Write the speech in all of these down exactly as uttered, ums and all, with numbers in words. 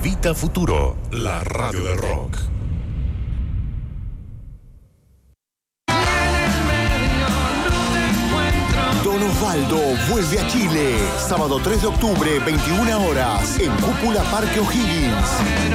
Evita Futuro, la radio del rock. Don Osvaldo vuelve a Chile. Sábado tres de octubre, veintiuna horas, en Cúpula Parque O'Higgins.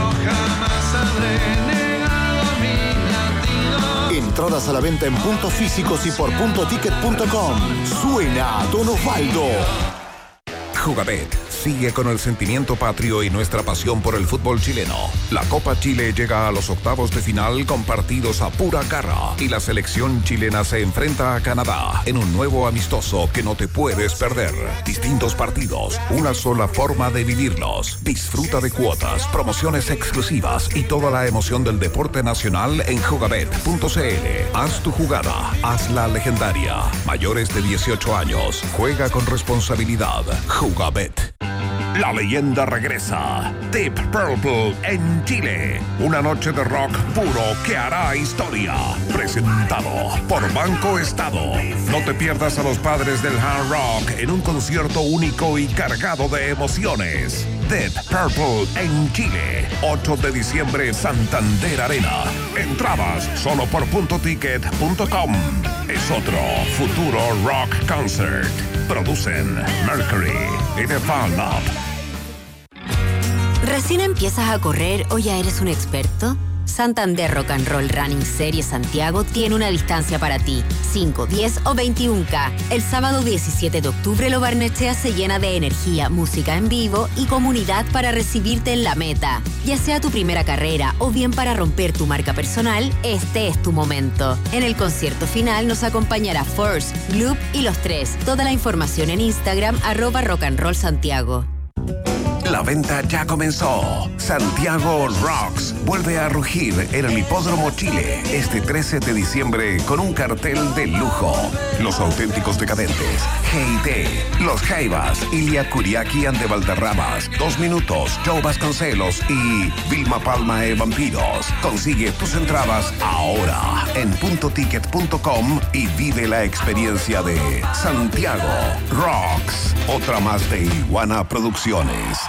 Entradas a la venta en puntos físicos y por punto ticket punto com. Suena Don Osvaldo. Jugabet sigue con el sentimiento patrio y nuestra pasión por el fútbol chileno. La Copa Chile llega a los octavos de final con partidos a pura garra y la selección chilena se enfrenta a Canadá en un nuevo amistoso que no te puedes perder. Distintos partidos, una sola forma de vivirlos. Disfruta de cuotas, promociones exclusivas y toda la emoción del deporte nacional en jugabet punto c l. Haz tu jugada, hazla legendaria. Mayores de dieciocho años, juega con responsabilidad. Jugabet. La leyenda regresa. Deep Purple en Chile. Una noche de rock puro que hará historia. Presentado por Banco Estado. No te pierdas a los padres del hard rock en un concierto único y cargado de emociones. Deep Purple en Chile. ocho de diciembre, Santander Arena. Entradas solo por punto ticket punto com. Es otro Futuro Rock Concert. Producen Mercury y The Fan Lab. ¿Recién empiezas a correr o ya eres un experto? Santander Rock and Roll Running Series Santiago tiene una distancia para ti, cinco, diez o veintiún K. El sábado diecisiete de octubre Lo Barnechea se llena de energía, música en vivo y comunidad para recibirte en la meta. Ya sea tu primera carrera o bien para romper tu marca personal, este es tu momento. En el concierto final nos acompañará Force, Gloop y Los Tres. Toda la información en Instagram, arroba Rock and Roll Santiago. La venta ya comenzó. Santiago Rocks vuelve a rugir en el Hipódromo Chile este trece de diciembre con un cartel de lujo. Los auténticos decadentes, G I T, Los Jaivas, Ilia Kuriaki and de Valderramas, Dos Minutos, Joe Vasconcelos y Vilma Palma e Vampiros. Consigue tus entradas ahora en punto ticket punto com y vive la experiencia de Santiago Rocks. Otra más de Iguana Producciones.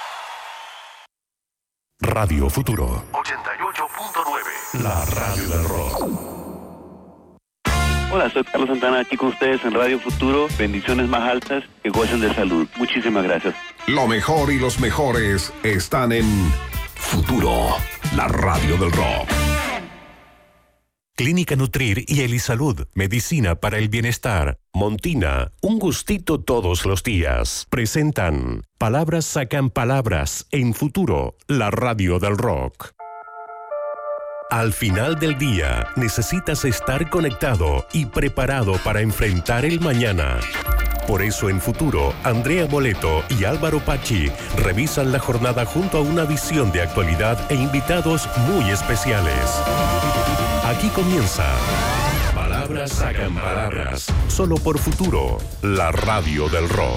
Radio Futuro ochenta y ocho punto nueve. La radio del rock. Hola, soy Carlos Santana, aquí con ustedes en Radio Futuro. Bendiciones más altas, que gocen de salud. Muchísimas gracias. Lo mejor y los mejores están en Futuro, la radio del rock. Clínica Nutrir y Elisalud, medicina para el bienestar. Montina, un gustito todos los días. Presentan Palabras sacan palabras en Futuro, la radio del rock. Al final del día, necesitas estar conectado y preparado para enfrentar el mañana. Por eso en Futuro, Andrea Moleto y Álvaro Pachi revisan la jornada junto a una visión de actualidad e invitados muy especiales. Aquí comienza Palabras sacan palabras, solo por Futuro, la radio del rock.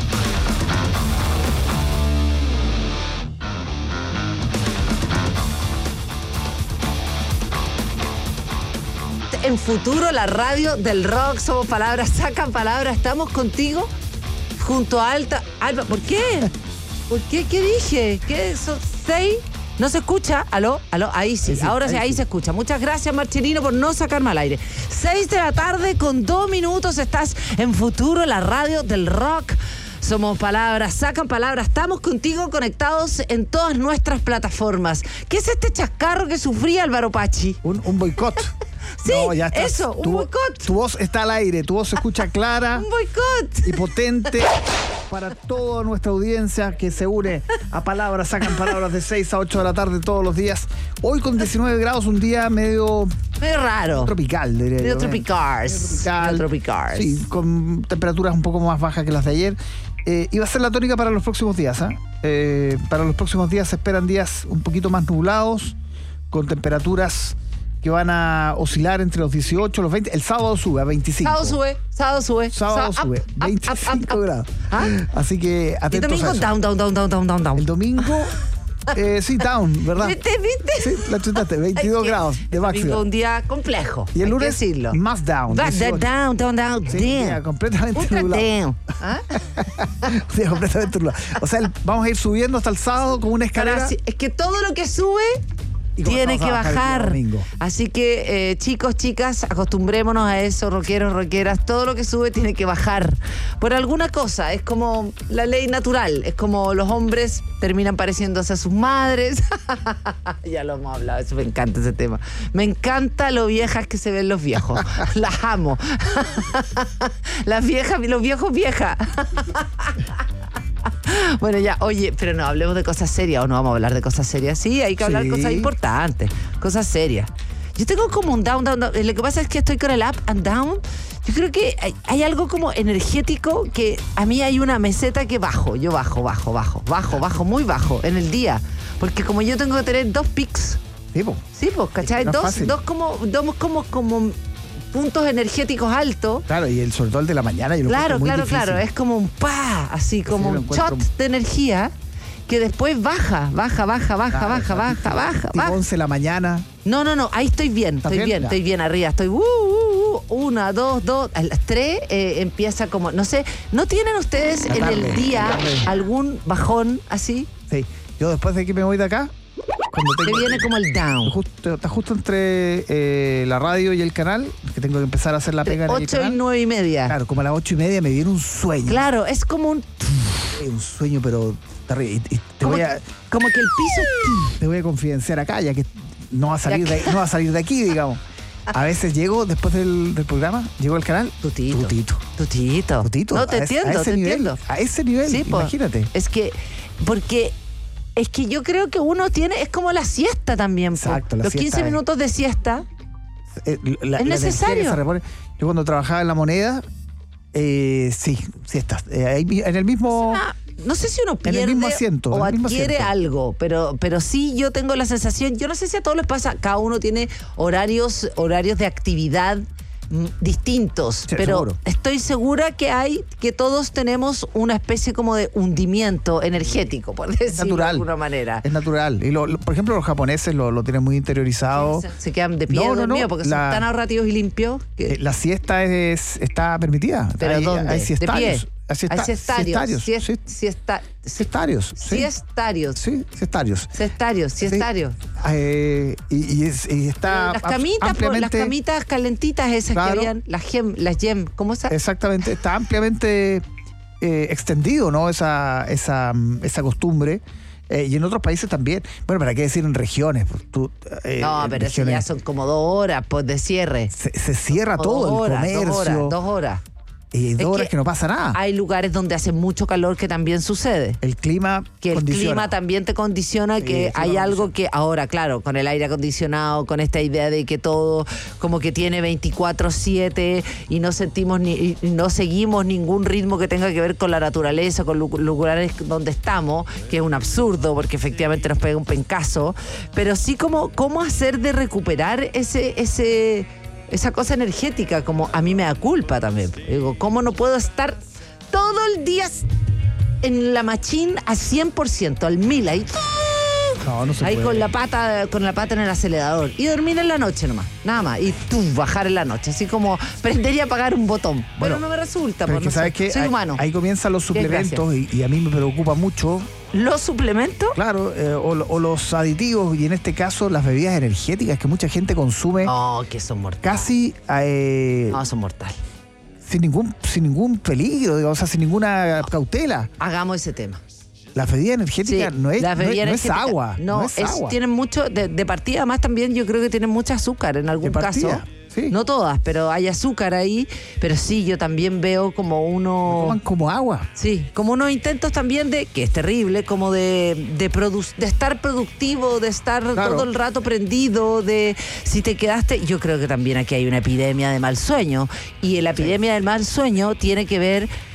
En Futuro, la radio del rock, somos Palabras sacan palabras, estamos contigo junto a Alta... Alba, ¿por qué? ¿Por qué? ¿Qué dije? ¿Qué son seis? ¿No se escucha? ¿Aló? ¿Aló? Ahí sí, sí, sí ahora sí, ahí sí. se escucha. Muchas gracias, Marcelino, por no sacarme al aire. Seis de la tarde con dos minutos, estás en Futuro, la radio del rock. Somos Palabras, sacan palabras. Estamos contigo conectados en todas nuestras plataformas. ¿Qué es este chascarro que sufría Álvaro Pachi? Un, un boicot. Sí, no, ya eso, un tu, boicot. Tu voz está al aire, tu voz se escucha clara. Un boicot. Y potente para toda nuestra audiencia que se une a Palabras, sacan palabras de seis a ocho de la tarde todos los días. Hoy con diecinueve grados, un día medio... Medio raro. Tropical, diría medio yo. Tropicars. Medio tropical. Medio tropicars. Sí, con temperaturas un poco más bajas que las de ayer. Eh, y va a ser la tónica para los próximos días. ¿eh? Eh, para los próximos días se esperan días un poquito más nublados, con temperaturas que van a oscilar entre los dieciocho y los veinte. El sábado sube a veinticinco. Sábado sube, sábado sube. Sábado Sa- sube, up, veinticinco up, up, up, grados. ¿Ah? Así que y atentos domingo a eso. down, down, down, down, down, down, down. El domingo Eh, sí, down, ¿verdad? ¿Viste, viste? Sí, la chutaste, veintidós Es que grados de máximo. Fue un día complejo. Y el hay lunes, que decirlo. más down. Va, dieciocho. down, down, down, Sí, un día down. completamente Ultra nublado. down. ¿Ah? Un día completamente nublado. O sea, el- vamos a ir subiendo hasta el sábado con una Pero escalera. así- es que todo lo que sube Y tiene comenzamos que a bajar el día bajar. domingo. Así que, eh, chicos, chicas, acostumbrémonos a eso, rockeros, rockeras. Todo lo que sube tiene que bajar. Por alguna cosa. Es como la ley natural. Es como los hombres terminan pareciéndose a sus madres. Ya lo hemos hablado. Eso me encanta ese tema. Me encanta lo viejas que se ven los viejos. Las amo. Las viejas, los viejos viejas. Bueno, ya, oye, pero no hablemos de cosas serias o no vamos a hablar de cosas serias. Sí, hay que hablar de Sí. cosas importantes, cosas serias. Yo tengo como un down, down, down. Lo que pasa es que estoy con el up and down. Yo creo que hay, hay algo como energético que a mí hay una meseta que bajo. Yo bajo, bajo, bajo, bajo, bajo, muy bajo en el día. Porque como yo tengo que tener dos pics. Sí, po. Sí, pues, ¿cachai? No es dos, fácil. dos como, dos como, como puntos energéticos altos. Claro, y el sobre todo el de la mañana. Yo lo Claro, encuentro muy claro, difícil. claro. Es como un pa, así como lo un encuentro- shot de energía que después baja, baja, baja, baja, Claro, baja, o sea, baja, tipo- baja, tipo baja. once de la mañana. No, no, no, ahí estoy bien, ¿Estás estoy bien? bien, Ya. estoy bien arriba, estoy uh, uh, uh, una, dos, dos, a las tres eh, empieza como, no sé, ¿no tienen ustedes La en tarde, el día la tarde. algún bajón así? Sí. Yo después de que me voy de acá, cuando Que tengo, viene como el down. justo, está justo entre eh, la radio y el canal, que tengo que empezar a hacer la pega en el Ocho y canal. nueve y media. Claro, como a las ocho y media me viene un sueño. Claro, es como un, Eh, Un sueño, pero terrible. Y, y te, como, voy a, como que el piso. te voy a confidenciar acá, ya que no va a salir, Ya de, que- no va a salir de aquí, digamos. A veces llego, después del, del programa, llego al canal. Tutito. Tutito. Tutito. Tutito. No, te a ese- entiendo, a ese te nivel, entiendo. A ese nivel, Sí, po. imagínate. Es que, porque es que yo creo que uno tiene, es como la siesta también. po. Exacto, la Los siesta quince es- minutos de siesta. Eh, la- Es la energía necesario. que se repone. Yo cuando trabajaba en La Moneda, eh, sí, siestas. Eh, ahí mi- en el mismo... Ah, no sé si uno el pierde mismo asiento, o en el mismo adquiere asiento. algo, pero, pero sí yo tengo la sensación, yo no sé si a todos les pasa, cada uno tiene horarios, horarios de actividad mm, distintos, Sí, pero seguro. estoy segura que hay, que todos tenemos una especie como de hundimiento energético, por decirlo natural. de alguna manera. Es natural. Y lo- lo- por ejemplo, los japoneses lo, lo tienen muy interiorizado. Se, se quedan de pie No, no, no, dormidos porque la- son tan ahorrativos y limpios que... Eh, la siesta es, está permitida. ¿Pero hay, dónde? Hay ¿De siestarios. pie? Hay, siesta- Hay siestarios. siestarios. sies- sí. siesta- Siestarios. Sí. Siestarios. Sí, siestarios. Siestarios, siestarios. Eh, y, y es- y está Las abs- camitas, po, las ampliamente- camitas calentitas esas Claro. que habían, las gem, las gem, ¿cómo se Exactamente, está ampliamente eh, extendido, ¿no? Esa, esa, mm, esa costumbre. Eh, y en otros países también. Bueno, ¿para qué decir en regiones? Pues tú, eh, No, en pero eso regiones ya son como dos horas pues, de cierre. se, se cierra O todo, dos horas, el comercio. Dos horas, dos horas. Y dos Es horas que que, no pasa nada. Hay lugares donde hace mucho calor que también sucede. El clima Que el condiciona. clima también te condiciona, Sí, que el clima hay algo condiciona. que ahora, claro, con el aire acondicionado, con esta idea de que todo como que tiene veinticuatro siete y no sentimos ni y no seguimos ningún ritmo que tenga que ver con la naturaleza, con lu- lugares donde estamos, que es un absurdo porque efectivamente nos pega un pencazo, pero sí como cómo hacer de recuperar ese ese esa cosa energética, como a mí me da culpa también. Digo, ¿cómo no puedo estar todo el día en la machine a cien por ciento, al mil, ahí, No, no se ahí puede. con la pata con la pata en el acelerador y dormir en la noche nomás, nada más, y tú bajar en la noche, así como prender y apagar un botón. Bueno, pero no me resulta, Pero pues, es que no sabes sé. que soy ahí, humano. ahí comienzan los Qué suplementos y, y a mí me preocupa mucho, ¿Los suplementos? claro, eh, o, o los aditivos y en este caso las bebidas energéticas que mucha gente consume Oh, que son mortales. casi eh, No, son mortales. sin ningún sin ningún peligro, digamos, o sea, sin ninguna cautela. Hagamos ese tema. La bebida energética Sí, no es, las no es, bebidas no es energéticas, agua. No, No, es, es- agua. tienen mucho, de, de partida además también yo creo que tienen mucho azúcar en algún De partida, caso. sí. No todas, pero hay azúcar ahí. Pero sí, yo también veo como uno... Toman como agua. Sí, como unos intentos también de, que es terrible, como de, de, produ- de estar productivo, de estar Claro. todo el rato prendido, de si te quedaste, yo creo que también aquí hay una epidemia de mal sueño y la epidemia del mal sueño tiene que ver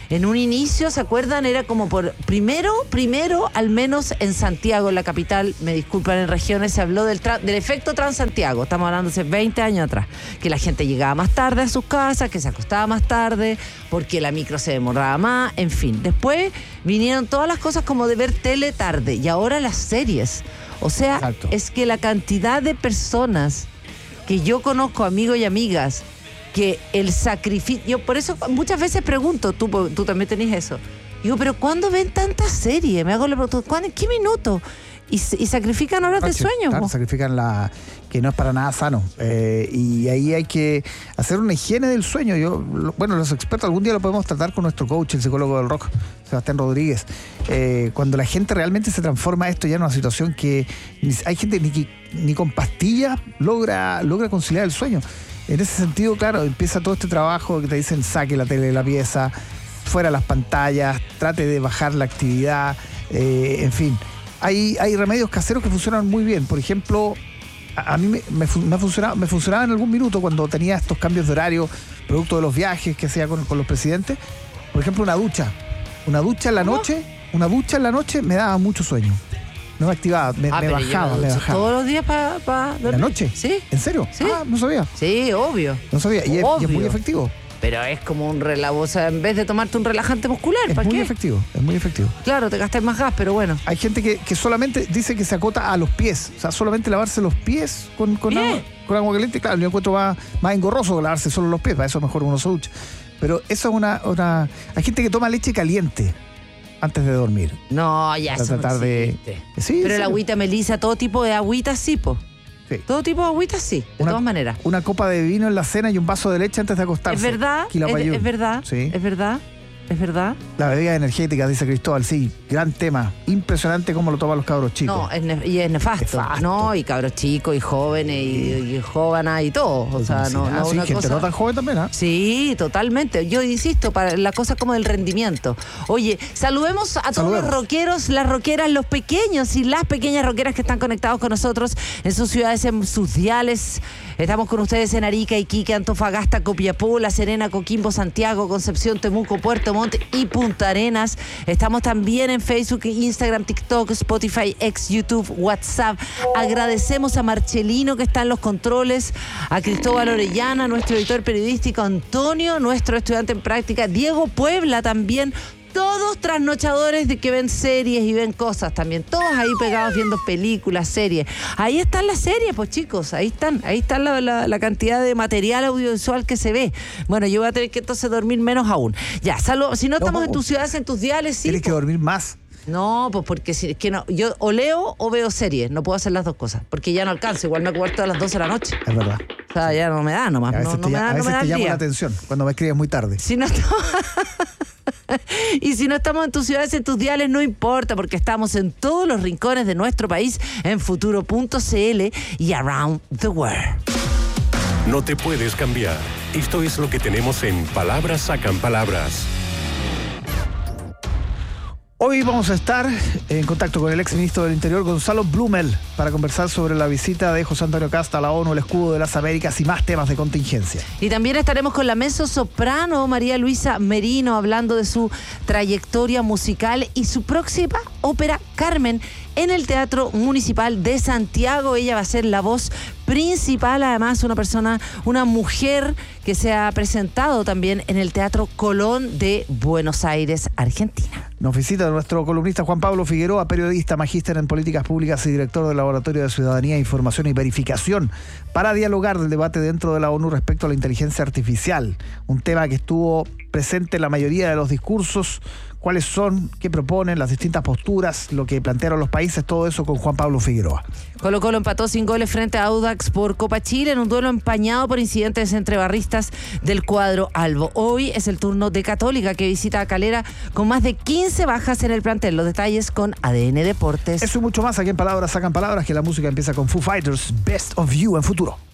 En un inicio, ¿se acuerdan? Era como por... Primero, primero, al menos en Santiago, en la capital, me disculpan, en regiones, se habló del, tra- del efecto Transantiago. Estamos hablando hace veinte años atrás. Que la gente llegaba más tarde a sus casas, que se acostaba más tarde, porque la micro se demoraba más, en fin. Después vinieron todas las cosas como de ver tele tarde. Y ahora las series. O sea, Exacto. es que la cantidad de personas que yo conozco, amigos y amigas, que el sacrificio... Yo por eso muchas veces pregunto, tú, tú también tenés eso. Digo, pero ¿cuándo ven tantas series? Me hago la pregunta, ¿cuándo, ¿en qué minuto? Y, y sacrifican horas Noche, de sueño. Claro, sacrifican la... que no es para nada sano. Eh, y ahí hay que hacer una higiene del sueño. Yo, lo, bueno, los expertos algún día lo podemos tratar con nuestro coach, el psicólogo del rock, Sebastián Rodríguez. Eh, cuando la gente realmente se transforma esto ya en una situación que ni, hay gente ni, ni con pastillas logra, logra conciliar el sueño. En ese sentido, claro, empieza todo este trabajo que te dicen saque la tele de la pieza, fuera las pantallas, trate de bajar la actividad, eh, en fin. Hay, hay remedios caseros que funcionan muy bien. Por ejemplo, a, a mí me, me, me, funcionaba, me funcionaba en algún minuto cuando tenía estos cambios de horario, producto de los viajes que hacía con, con los presidentes. Por ejemplo, una ducha. Una ducha en la ¿Cómo? noche, una ducha en la noche me daba mucho sueño. No me activaba, me, ah, me bajaba, me bajaba. ¿Todos los días para pa dormir? ¿La noche? ¿Sí? ¿En serio? ¿Sí? Ah, no sabía. Sí, obvio. No sabía. Y es, y es muy efectivo. Pero es como un relajante, o sea, en vez de tomarte un relajante muscular, es ¿para muy qué? efectivo, es muy efectivo. Claro, te gastas más gas, pero bueno. Hay gente que, que solamente dice que se acota a los pies, o sea, solamente lavarse los pies con, con, agua, con agua caliente. Claro, yo encuentro más, más engorroso que lavarse solo los pies, para eso mejor uno se ducha. Pero eso es una, una... Hay gente que toma leche caliente antes de dormir. No, ya para eso tratar no de... Sí, pero la agüita melisa, todo tipo de agüitas sí, po. Sí. Todo tipo de agüitas sí, de una, todas maneras. Una copa de vino en la cena y un vaso de leche antes de acostarse. Es verdad, es, es verdad, sí. es verdad. Es verdad. La bebida energética, dice Cristóbal, sí, gran tema. Impresionante cómo lo toman los cabros chicos. No, es ne- y es nefasto, nefasto, ¿no? Y cabros chicos, y jóvenes, y, y jóvenes, y todo. O sea, sí, no, ah, no sí, una gente cosa... no tan joven también, ¿ah? ¿eh? Sí, totalmente. Yo insisto, para la cosa como del rendimiento. Oye, saludemos a todos saludemos. los rockeros, las rockeras, los pequeños y las pequeñas rockeras que están conectados con nosotros en sus ciudades, en sus diales. Estamos con ustedes en Arica, Iquique, Antofagasta, Copiapó, La Serena, Coquimbo, Santiago, Concepción, Temuco, Puerto Montt y Punta Arenas. Estamos también en Facebook, Instagram, TikTok, Spotify, X, YouTube, WhatsApp. Agradecemos a Marcelino que está en los controles, a Cristóbal Orellana, nuestro editor periodístico, Antonio, nuestro estudiante en práctica, Diego Puebla también. Todos trasnochadores de que ven series y ven cosas también. Todos ahí pegados viendo películas, series. Ahí están las series, pues chicos. Ahí están. Ahí está la, la, la cantidad de material audiovisual que se ve. Bueno, yo voy a tener que entonces dormir menos aún. Ya, salud. Si no estamos no, en tus ciudades, en tus diales, sí. Tienes pues. que dormir más. No, pues porque si es que no, yo o leo o veo series, no puedo hacer las dos cosas, porque ya no alcanzo, igual me acuerdo a las doce de la noche. Es verdad. O sea, ya no me da nomás. A veces no, no te, me da, a veces no me da te el llama día. la atención cuando me escribes muy tarde. Si no estamos... Y si no estamos en tus ciudades, en tus diales, no importa, porque estamos en todos los rincones de nuestro país, en futuro punto c l y around the world. No te puedes cambiar. Esto es lo que tenemos en Palabras Sacan Palabras. Hoy vamos a estar en contacto con el ex ministro del Interior, Gonzalo Blumel, para conversar sobre la visita de José Antonio Cast a la ONU, el escudo de las Américas y más temas de contingencia. Y también estaremos con la mezzosoprano María Luisa Merino, hablando de su trayectoria musical y su próxima ópera Carmen en el Teatro Municipal de Santiago. Ella va a ser la voz principal, además una persona, una mujer que se ha presentado también en el Teatro Colón de Buenos Aires, Argentina. Nos visita nuestro columnista Juan Pablo Figueroa, periodista, magíster en políticas públicas y director del Laboratorio de Ciudadanía, Información y Verificación, para dialogar del debate dentro de la ONU respecto a la inteligencia artificial, un tema que estuvo presente en la mayoría de los discursos. ¿Cuáles son? ¿Qué proponen? Las distintas posturas, lo que plantearon los países, todo eso con Juan Pablo Figueroa. Colo Colo empató sin goles frente a Audax por Copa Chile en un duelo empañado por incidentes entre barristas del cuadro albo. Hoy es el turno de Católica, que visita a Calera con más de quince bajas en el plantel. Los detalles con A D N Deportes. Eso y mucho más aquí en Palabras Sacan Palabras, que la música empieza con Foo Fighters, Best of You en Futuro.